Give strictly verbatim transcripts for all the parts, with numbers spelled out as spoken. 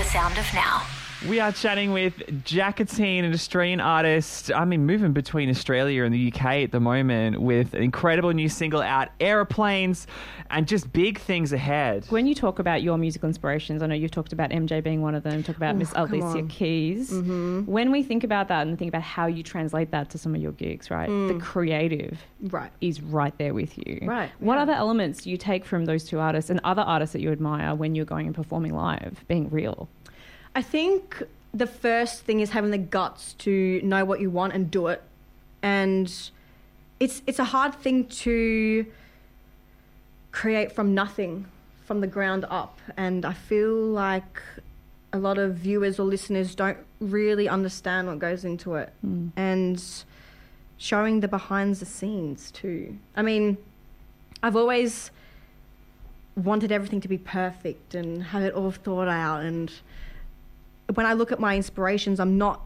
Sound of Now. We are chatting with Jacatine, an Australian artist. I mean, moving between Australia and the U K at the moment with an incredible new single out, Aeroplanes, and just big things ahead. When you talk about your musical inspirations, I know you've talked about M J being one of them, talk about Ooh, Miss come Alicia on. Keys. Mm-hmm. When we think about that and think about how you translate that to some of your gigs, right? Mm. The creative Right. is right there with you. Right, What yeah. other elements do you take from those two artists and other artists that you admire when you're going and performing live, being real? I think the first thing is having the guts to know what you want and do it. And it's it's a hard thing to create from nothing, from the ground up. And I feel like a lot of viewers or listeners don't really understand what goes into it. Mm. And showing the behind the scenes too. I mean, I've always wanted everything to be perfect and have it all thought out, and when I look at my inspirations, I'm not,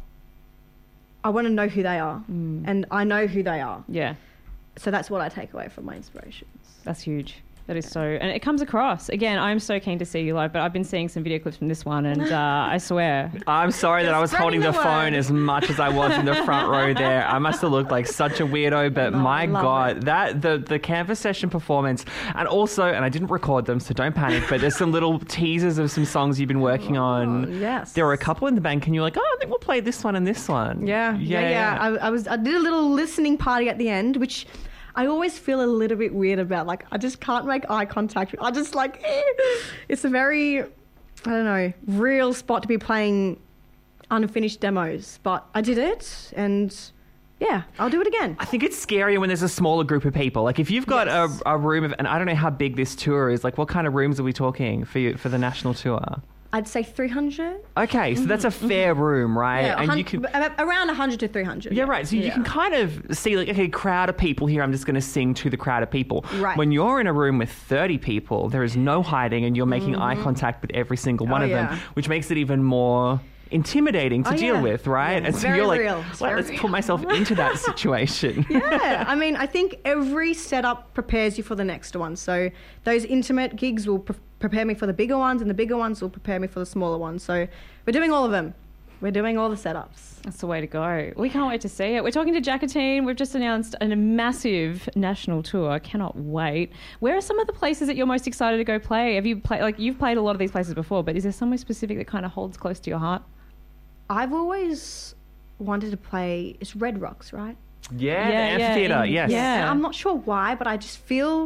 I want to know who they are, Mm. and I know who they are. Yeah, So that's what I take away from my inspirations. that's huge. That is so, and it comes across. Again, I'm so keen to see you live, but I've been seeing some video clips from this one, and uh, I swear. I'm sorry that You're I was holding spreading the, the phone word. as much as I was in the front row there. I must have looked like such a weirdo, but No, my love God, it. that the, the Canvas session performance, and also, and I didn't record them, so don't panic, but there's some little teasers of some songs you've been working Oh, on. yes. There were a couple in the bank, and you're like, oh, I think we'll play this one and this one. Yeah, yeah, yeah. I, I was, I did a little listening party at the end, which I always feel a little bit weird about. Like, I just can't make eye contact. I just like, eh. It's a very, I don't know, real spot to be playing unfinished demos. But I did it, and yeah, I'll do it again. I think it's scarier when there's a smaller group of people. Like if you've got Yes. a, a room of, and I don't know how big this tour is, like what kind of rooms are we talking for you, for the national tour? I'd say three hundred. Okay, so that's a fair room, right? Yeah, and you can, can around one hundred to three hundred. yeah, right. So you Yeah. can kind of see like, okay, crowd of people here. I'm just going to sing to the crowd of people. Right. When you're in a room with thirty people, there is no hiding, and you're making eye contact with every single one Oh, of them, yeah. which makes it even more intimidating to Oh, deal yeah. with, right? Yeah, And it's so very you're like, real. It's well, very let's real. put myself into that situation. Yeah, I mean, I think every setup prepares you for the next one. So those intimate gigs will pre- prepare me for the bigger ones, and the bigger ones will prepare me for the smaller ones. So we're doing all of them. We're doing all the setups. That's the way to go. We can't wait to see it. We're talking to Jacatine. We've just announced a massive national tour. Cannot wait. Where are some of the places that you're most excited to go play? Have you played, like you've played a lot of these places before, but is there somewhere specific that kind of holds close to your heart? I've always wanted to play, it's Red Rocks, right? Yeah, Yeah, the yeah, amphitheater, in- yes. yeah. And I'm not sure why, but I just feel,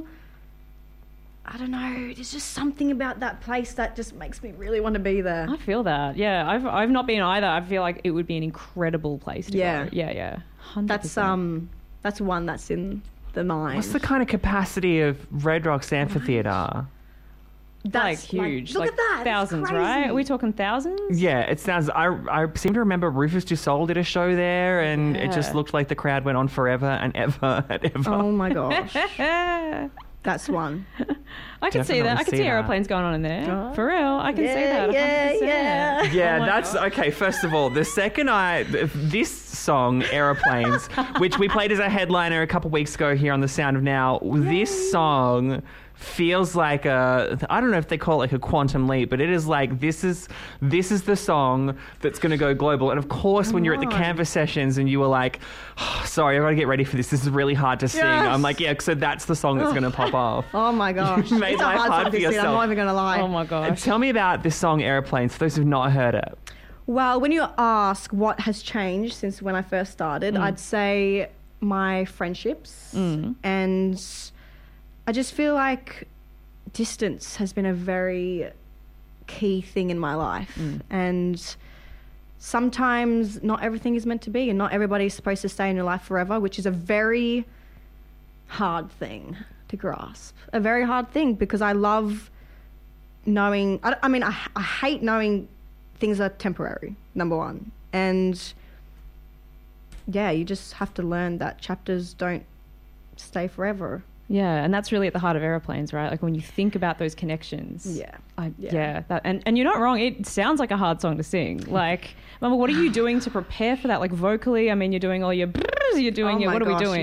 I don't know, there's just something about that place that just makes me really want to be there. I feel that. Yeah, I've I've not been either. I feel like it would be an incredible place to Yeah. go. Yeah, yeah. one hundred percent. That's um, that's one that's in the mind. What's the kind of capacity of Red Rocks Amphitheater? That's like huge. look like at that. That's Thousands, crazy. right? Are we talking thousands? Yeah, it sounds. I I seem to remember Rufus Du Sol did a show there, and it just Yeah. looked like the crowd went on forever and ever and ever. Oh my gosh, I that's one. can see that. I Definitely can see see, that. aeroplanes going on in there. Oh. For real. I can see Yeah, that. yeah, one hundred percent. yeah. Yeah, Oh my that's God. okay. First of all, the second I this song Aeroplanes, which we played as a headliner a couple weeks ago here on the Sound of Now, this song feels like a, I don't know if they call it like a quantum leap, but it is like this is this is the song that's going to go global. And of course, when you're at the Come on. Canvas sessions and you were like, oh, sorry, I've got to get ready for this. This is really hard to sing. Yes. I'm like, yeah, so that's the song that's going to pop off. Oh my gosh, You made it's a life hard hard song for to sing. I'm yourself. not even gonna lie. Oh my And gosh. tell me about this song Aeroplanes for those who've not heard it. Well, when you ask what has changed since when I first started, Mm. I'd say my friendships, Mm. and I just feel like distance has been a very key thing in my life. Mm. And sometimes not everything is meant to be, and not everybody's supposed to stay in your life forever, which is a very hard thing to grasp. A very hard thing, because I love knowing, I, I mean, I, I hate knowing things are temporary, number one. And yeah, you just have to learn that chapters don't stay forever. Yeah, and that's really at the heart of Aeroplanes, right? Like when you think about those connections. Yeah. I, Yeah. yeah. that, and, and you're not wrong. It sounds like a hard song to sing. Like, Mama, what are you doing to prepare for that? Like vocally, I mean, you're doing all your brrrs, you're doing Oh your, my what are we gosh, doing?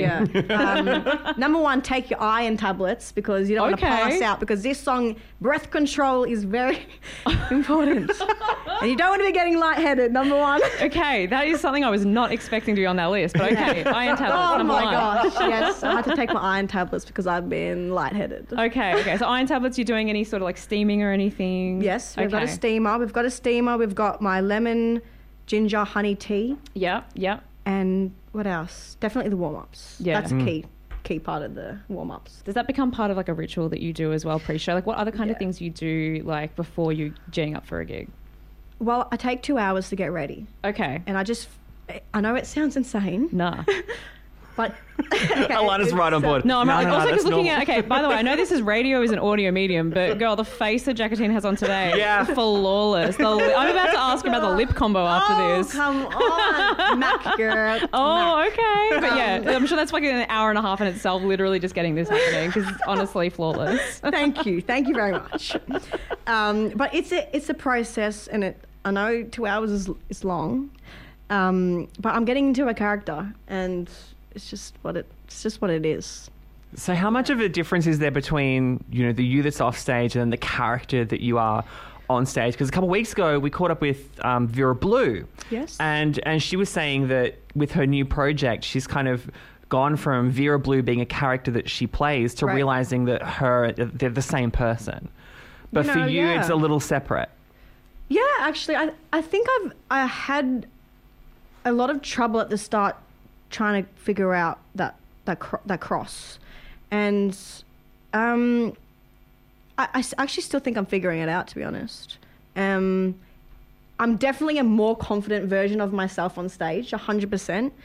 Yeah. um, number one, take your iron tablets because you don't want to Okay. pass out because this song, breath control, is very important. And you don't want to be getting lightheaded, number one. Okay, that is something I was not expecting to be on that list, but okay, iron tablets, Oh number my one. gosh, yes. I had to take my iron tablets because I've been lightheaded. Okay, okay. So iron tablets, you're doing any sort of like steaming or anything? Yes, we've got a Okay. steamer. We've got a steamer. We've got my lemon ginger honey tea. Yeah, yeah. And what else? Definitely the warm-ups. Yeah. That's a key, key part of the warm-ups. Does that become part of like a ritual that you do as well pre-show? Like what other kind of Yeah. things you do like before you geeing up for a gig? Well, I take two hours to get ready. Okay. And I just, I know it sounds insane, Nah. but... Alana's it's, right on uh, board. No, I'm No, also no, no, because that's looking normal. at, okay, by the way, I know this is radio is an audio medium, but girl, the face that Jacatine has on today, Yeah. flawless. The, li- I'm about to ask her about the lip combo after oh, this. come on, Mac girl. Oh, Mac. okay. But yeah, I'm sure that's like an hour and a half in itself, literally just getting this happening because it's honestly flawless. Thank you, thank you very much. Um, but it's a it's a process, and it I know two hours is is long, um, but I'm getting into a character, and it's just what it it's just what it is. So how much of a difference is there between, you know, the you that's off stage and then the character that you are on stage? Because a couple of weeks ago we caught up with um, Vera Blue. Yes. And and she was saying that with her new project, she's kind of gone from Vera Blue being a character that she plays to Right. realizing that her they're the same person. But You for know, you, yeah. it's a little separate. Yeah, actually, I I think I've I had a lot of trouble at the start trying to figure out that that cro- that cross, and um, I, I s- actually still think I'm figuring it out, to be honest. Um, I'm definitely a more confident version of myself on stage, a hundred percent.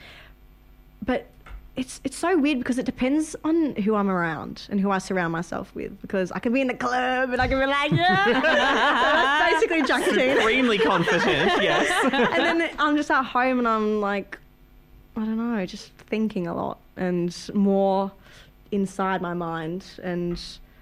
But it's it's so weird because it depends on who I'm around and who I surround myself with. Because I can be in the club and I can be like, yeah, that's basically Jacatine. Supremely confident, yes. And then I'm just at home and I'm like, I don't know, just thinking a lot and more inside my mind. And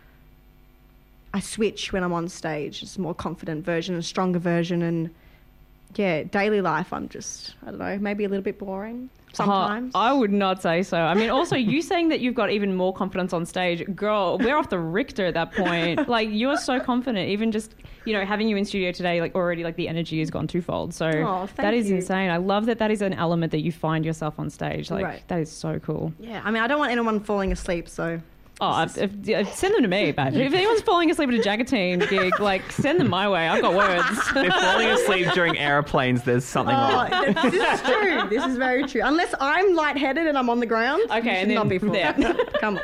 I switch when I'm on stage. It's a more confident version, a stronger version. And yeah, daily life, I'm just, I don't know, maybe a little bit boring sometimes. Uh, I would not say so. I mean, also you saying that you've got even more confidence on stage, girl, we're off the Richter at that point. Like you're so confident, even just, you know, having you in studio today, like already like the energy has gone twofold. So Oh, thank that is you. insane. I love that that is an element that you find yourself on stage. Like Right. that is so cool. Yeah, I mean, I don't want anyone falling asleep, so... Oh, if, if, if- send them to me, babe. If anyone's falling asleep at a Jacatine gig, like send them my way. I've got words. They're falling asleep during airplanes. There's something Oh, wrong. this is true. This is very true. Unless I'm lightheaded and I'm on the ground, Okay, you should and then- not be falling. yeah. Come on.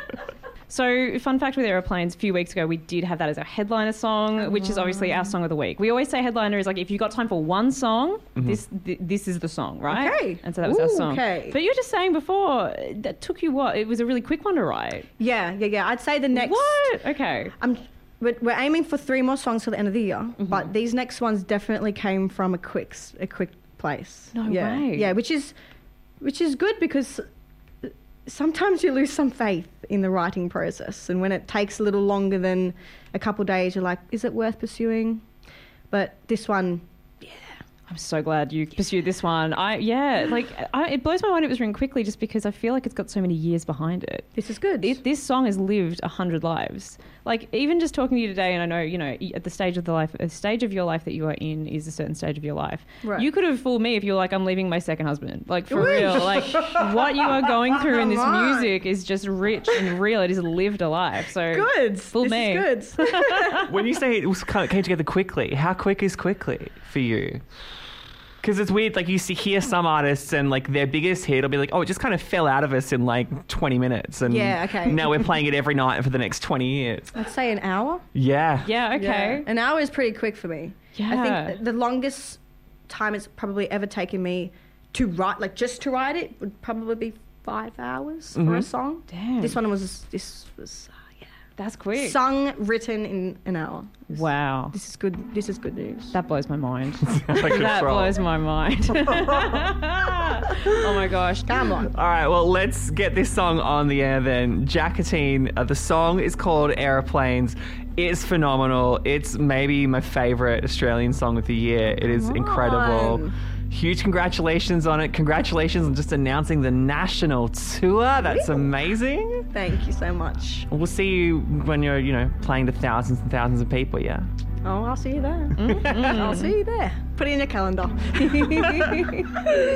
So, fun fact with Aeroplanes, a few weeks ago, we did have that as our headliner song, which is obviously our song of the week. We always say headliner is like, if you got time for one song, this th- this is the song, right? Okay. And so that was our Ooh, song. okay. But you were just saying before, that took you what? It was a really quick one to write. Yeah, yeah, yeah. I'd say the next. What? Okay. I'm. We're, we're aiming for three more songs till the end of the year, Mm-hmm. but these next ones definitely came from a quick, s- a quick place. No yeah. way. Yeah, which is, which is good because sometimes you lose some faith in the writing process, and when it takes a little longer than a couple days, you're like, is it worth pursuing? But this one, I'm so glad you pursued this one. I yeah, like I, it blows my mind it was written quickly, just because I feel like it's got so many years behind it. this is good. It, this song has lived a hundred lives. Like even just talking to you today, and I know you know at the stage of the life, a stage of your life that you are in is a certain stage of your life. Right. You could have fooled me if you were like, I'm leaving my second husband. Like for Whoosh. real. Like what you are going through in this Come on. music is just rich and real. It has lived a life. So good. Fool this me. is good. When you say it was kind of came together quickly, how quick is quickly for you? Because it's weird, like you see, hear some artists and like their biggest hit will be like, oh, it just kind of fell out of us in like twenty minutes. And Yeah, okay. now we're playing it every night for the next twenty years. I'd say an hour. Yeah. yeah, okay. Yeah. An hour is pretty quick for me. I Yeah. think the longest time it's probably ever taken me to write, like just to write it, would probably be five hours for a Mhm. song. Damn. This one was, this was, uh, yeah. That's quick. Sung, written in an hour. Wow. This is good. This is good news. That blows my mind. Out of That control. blows my mind. Oh my gosh. Come on. All right, well, let's get this song on the air then. Jacatine, uh, the song is called Aeroplanes. It's phenomenal. It's maybe my favorite Australian song of the year. It is Come incredible. on. Huge congratulations on it. Congratulations on just announcing the national tour. That's amazing. Thank you so much. We'll see you when you're, you know, playing to thousands and thousands of people, yeah? Oh, I'll see you there. I'll see you there. Put it in your calendar.